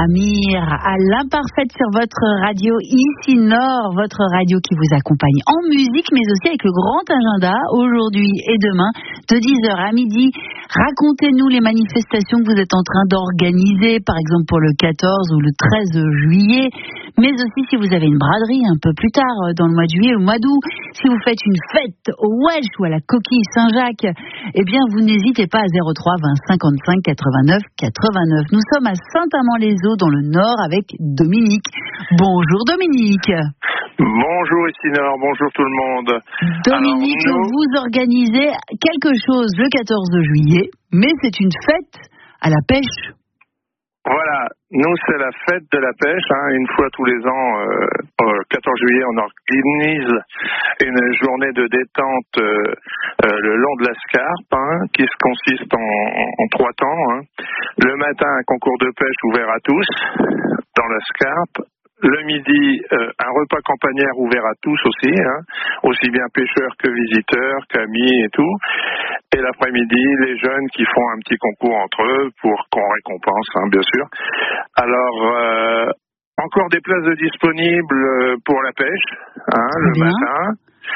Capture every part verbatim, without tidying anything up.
Amir, à l'imparfaite sur votre radio ici Nord, votre radio qui vous accompagne en musique, mais aussi avec le grand agenda aujourd'hui et demain de dix heures à midi. Racontez-nous les manifestations que vous êtes en train d'organiser, par exemple pour le quatorze ou le treize juillet, mais aussi si vous avez une braderie un peu plus tard dans le mois de juillet ou le mois d'août, si vous faites une fête au Welsh ou à la coquille Saint-Jacques, eh bien vous n'hésitez pas à zéro trois vingt cinquante-cinq quatre-vingt-neuf quatre-vingt-neuf. Nous sommes à Saint-Amand-les-Eaux dans le Nord avec Dominique. Bonjour Dominique. Bonjour ici Nord, bonjour tout le monde. Dominique, Alors, nous... vous organisez quelque chose le quatorze juillet, mais c'est une fête à la pêche. Voilà, nous c'est la fête de la pêche, hein. Une fois tous les ans, euh, le quatorze juillet, on organise une journée de détente euh, euh, le long de la Scarpe, hein, qui se consiste en, en, en trois temps. Hein. Le matin, un concours de pêche ouvert à tous dans la Scarpe. Le midi, euh, un repas campagnard ouvert à tous aussi, hein, aussi bien pêcheurs que visiteurs, qu'amis et tout. Et l'après-midi, les jeunes qui font un petit concours entre eux pour qu'on récompense, hein, bien sûr. Alors, euh, encore des places disponibles pour la pêche, hein, le bien. matin.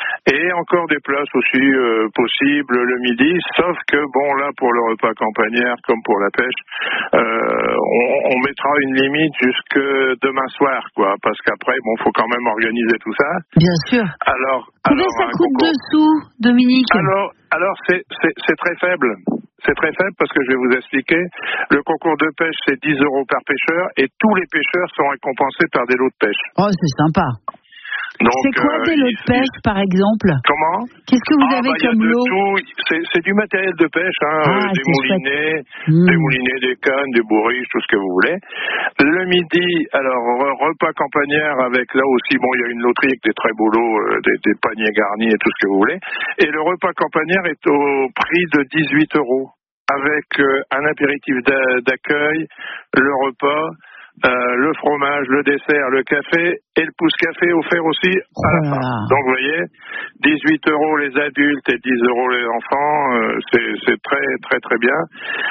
Et encore des places aussi euh, possibles le midi, sauf que bon là pour le repas campagnard comme pour la pêche, euh, on, on mettra une limite jusque demain soir, quoi, parce qu'après bon faut quand même organiser tout ça. Bien sûr. Alors, combien alors ça un coûte concours... dessous, Dominique? Alors, alors c'est, c'est, c'est très faible. C'est très faible parce que je vais vous expliquer. Le concours de pêche c'est dix euros par pêcheur et tous les pêcheurs sont récompensés par des lots de pêche. Oh, c'est sympa. Donc, c'est quoi euh, des lots de pêche, par exemple? Comment? Qu'est-ce que vous ah, avez bah, comme lot? c'est, c'est du matériel de pêche, hein, ah, euh, des moulinets, mmh. des moulinets, des cannes, des bourriches, tout ce que vous voulez. Le midi, alors repas campagnard avec là aussi, bon, il y a une loterie avec des très beaux lots, euh, des, des paniers garnis et tout ce que vous voulez. Et le repas campagnard est au prix de dix-huit euros, avec euh, un apéritif d'a- d'accueil, le repas. Euh, le fromage, le dessert, le café et le pouce-café offert aussi à la fin. Voilà. Donc vous voyez, dix-huit euros les adultes et dix euros les enfants, euh, c'est, c'est très très très bien.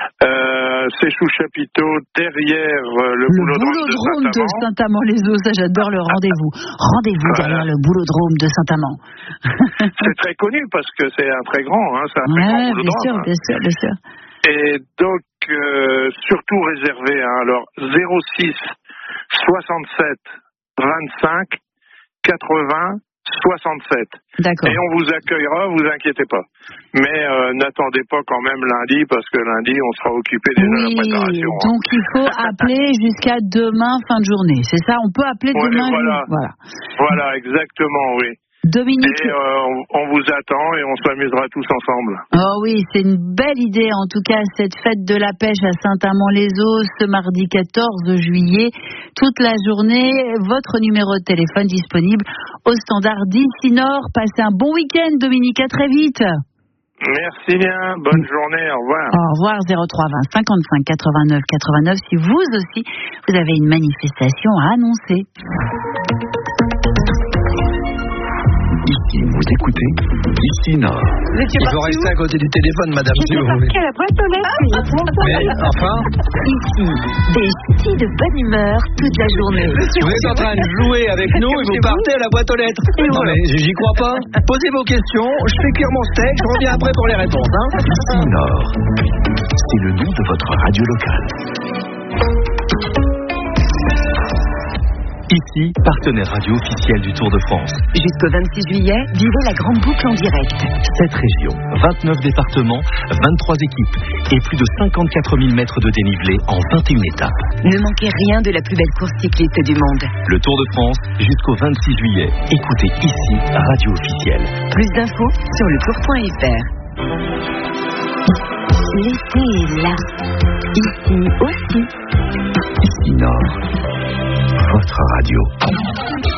Euh, c'est sous chapiteau derrière euh, le, le boulodrome, boulodrome de Saint-Amand. de Saint-Amand-les-Eaux, ça j'adore le rendez-vous. Rendez-vous Voilà. derrière le boulodrome de Saint-Amand. C'est très connu parce que c'est un très grand, hein, c'est un très ouais, grand bien boulodrome. sûr, Hein. bien sûr, bien sûr. Et donc, euh, surtout réservé, hein, alors zéro six soixante-sept vingt-cinq quatre-vingts soixante-sept. D'accord. Et on vous accueillera, vous inquiétez pas. Mais euh, n'attendez pas quand même lundi, parce que lundi, on sera occupé déjà oui, de la préparation. Hein. donc il faut appeler jusqu'à demain fin de journée, c'est ça? On peut appeler Ouais, demain. voilà. Voilà. Voilà, exactement, oui. Dominique. Et euh, on, on vous attend et on s'amusera tous ensemble. Oh oui, c'est une belle idée en tout cas, cette fête de la pêche à Saint-Amand-les-Eaux ce mardi quatorze juillet. Toute la journée, votre numéro de téléphone disponible au standard d'ici Nord. Passez un bon week-end Dominique, à très vite. Merci bien, bonne journée, au revoir. Au revoir, zéro trois vingt cinquante-cinq quatre-vingt-neuf quatre-vingt-neuf si vous aussi vous avez une manifestation à annoncer. Ici, vous écoutez Ici Nord. Il faut rester à côté du téléphone, madame, si vous voulez. À la boîte aux lettres. Mais enfin, Ici, des ch'tis de bonne humeur toute la journée. vous êtes en train de jouer avec nous et vous partez à la boîte aux lettres. Non mais j'y crois pas. Posez vos questions, je fais cuire mon steak, je reviens après pour les réponses. Hein. Ici Nord. C'est le nom de votre radio locale. Ici, partenaire radio officiel du Tour de France. Jusqu'au vingt-six juillet, vivez la grande boucle en direct. sept régions, vingt-neuf départements, vingt-trois équipes et plus de cinquante-quatre mille mètres de dénivelé en vingt et une étapes. Ne manquez rien de la plus belle course cycliste du monde. Le Tour de France jusqu'au vingt-six juillet. Écoutez ici, radio officielle. Plus d'infos sur le tour point f r. L'été est là. Ici aussi. Ici Nord. Votre radio.